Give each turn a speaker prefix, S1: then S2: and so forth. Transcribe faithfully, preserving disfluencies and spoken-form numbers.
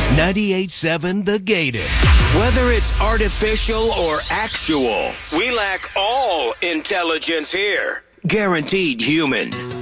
S1: ninety-eight point seven The Gator.
S2: Whether it's artificial or actual, we lack all intelligence here. Guaranteed human.